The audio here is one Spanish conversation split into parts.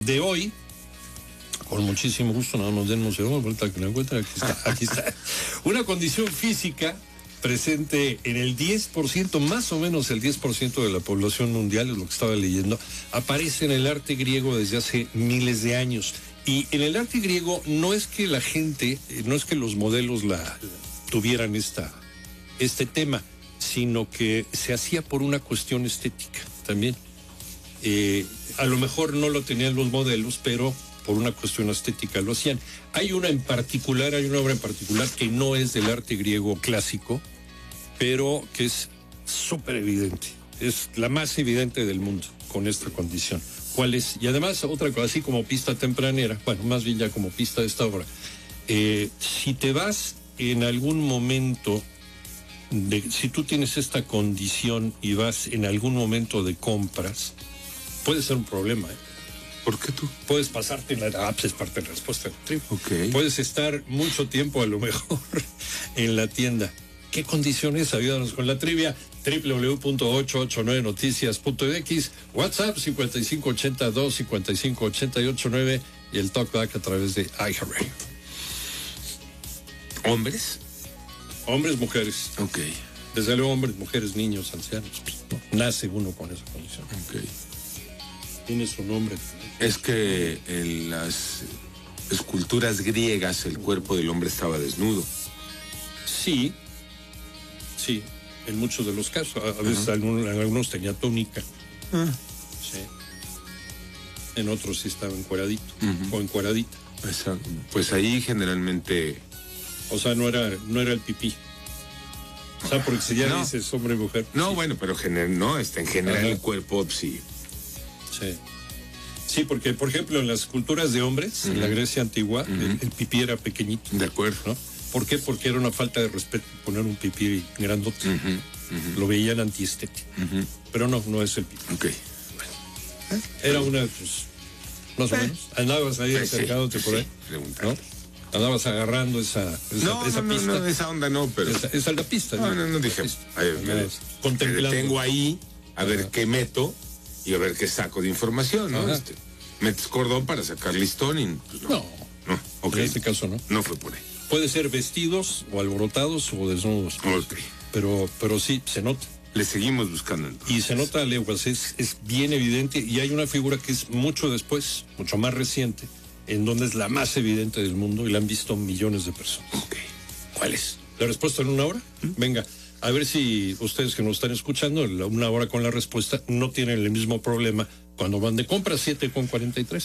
de hoy, con muchísimo gusto, nada más denme un segundo, ahorita que lo encuentren, aquí está. Una condición física presente en el 10%, más o menos el 10% de la población mundial, es lo que estaba leyendo, aparece en el arte griego desde hace miles de años. Y en el arte griego no es que la gente, no es que los modelos tuvieran este tema, sino que se hacía por una cuestión estética también. A lo mejor no lo tenían los modelos, pero por una cuestión estética lo hacían. Hay una obra en particular que no es del arte griego clásico, pero que es súper evidente. Es la más evidente del mundo con esta condición. ¿Cuál es? Y además, otra cosa, así como pista tempranera, bueno, más bien ya como pista de esta obra. Si te vas en algún momento, si tú tienes esta condición y vas en algún momento de compras, puede ser un problema, ¿Por qué tú? Puedes pasarte en la... pues es parte de la respuesta del trip. Okay. Puedes estar mucho tiempo a lo mejor en la tienda. ¿Qué condiciones? Ayúdanos con la trivia. www.889noticias.mx, WhatsApp 5582-558889 y el talkback a través de iHeartRadio. ¿Hombres? Hombres, mujeres. Ok. Desde luego hombres, mujeres, niños, ancianos. ¿No? Nace uno con esa condición. Ok. Tiene su nombre. Es que en las esculturas griegas el cuerpo del hombre estaba desnudo. Sí, en muchos de los casos. A veces algunos tenía túnica. Sí. En otros sí estaba encueradito o encueradita. Exacto. Pues ahí generalmente... O sea, no era el pipí. O sea, porque si ya dices hombre y mujer. No, sí. bueno, pero en general el cuerpo sí. Sí. Sí, porque, por ejemplo, en las culturas de hombres, en la Grecia antigua, el pipí era pequeñito. De acuerdo. ¿No? ¿Por qué? Porque era una falta de respeto poner un pipí grandote. Lo veían antiestético. Pero no es el pipí. Ok. Bueno. Era una, pues, más o menos. Andabas ahí acercándote por ahí. ¿No? Andabas agarrando esa pista. No, esa onda no, pero... Esa es la pista. No dije... Me detengo ahí, a ver qué meto y a ver qué saco de información, ¿no? Metes cordón para sacar listón y... Pues no, okay. En este caso no. No fue por ahí. Puede ser vestidos o alborotados o desnudos. Ok. Pero sí, se nota. Le seguimos buscando entonces. Y se nota a leguas, es bien evidente. Y hay una figura que es mucho después, mucho más reciente, en donde es la más evidente del mundo y la han visto millones de personas. Ok. ¿Cuál es? ¿La respuesta en una hora? Venga, a ver si ustedes que nos están escuchando, una hora con la respuesta, no tienen el mismo problema cuando van de compras, 7:43.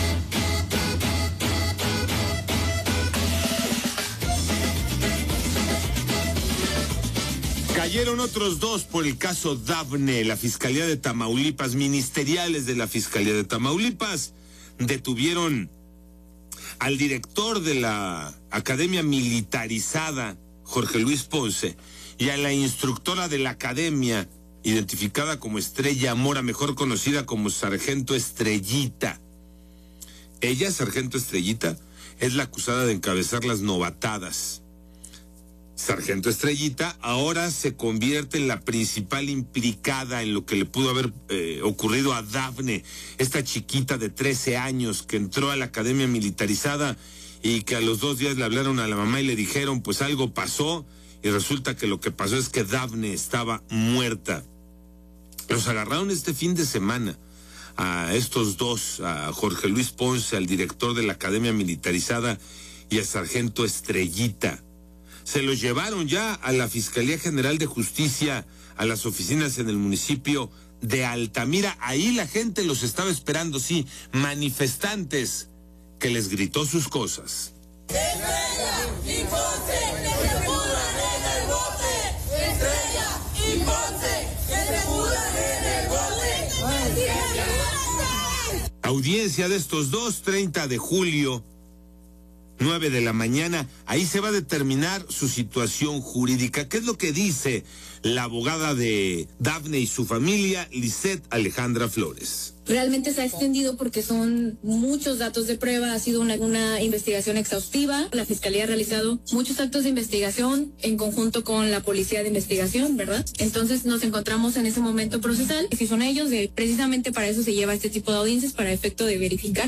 Cayeron otros dos por el caso Dafne. La Fiscalía de Tamaulipas, ministeriales de la Fiscalía de Tamaulipas, detuvieron al director de la Academia Militarizada, Jorge Luis Ponce, y a la instructora de la academia, identificada como Estrella Mora, mejor conocida como Sargento Estrellita. Ella, Sargento Estrellita, es la acusada de encabezar las novatadas. Sargento Estrellita ahora se convierte en la principal implicada en lo que le pudo haber ocurrido a Dafne, esta chiquita de 13 años que entró a la academia militarizada y que a los 2 días le hablaron a la mamá y le dijeron pues algo pasó y resulta que lo que pasó es que Dafne estaba muerta. Los agarraron este fin de semana a estos dos, a Jorge Luis Ponce, al director de la academia militarizada y a Sargento Estrellita. Se los llevaron ya a la Fiscalía General de Justicia, a las oficinas en el municipio de Altamira. Ahí la gente los estaba esperando, sí, manifestantes, que les gritó sus cosas. Estrella y Ponce, que se pudran en el bote. Estrella y Ponce, que se pudran en el bote. Audiencia de estos dos, 30 de julio. 9 de la mañana, ahí se va a determinar su situación jurídica. ¿Qué es lo que dice la abogada de Dafne y su familia, Lisette Alejandra Flores? realmente se ha extendido porque son muchos datos de prueba, ha sido una investigación exhaustiva. La Fiscalía ha realizado muchos actos de investigación en conjunto con la Policía de Investigación, ¿verdad? Entonces nos encontramos en ese momento procesal. Si son ellos, precisamente para eso se lleva este tipo de audiencias, para efecto de verificar